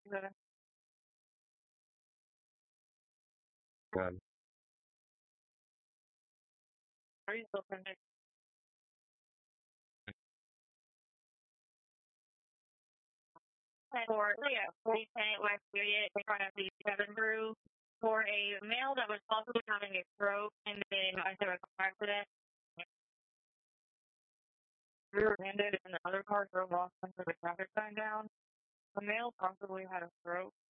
Good. Good. Are you still connected? For yeah, 4010 West Marriott in front of the Seven Brew for a male that was possibly having a stroke and then into a car accident. Rear-ended and the other car drove off into the traffic sign down. The male possibly had a stroke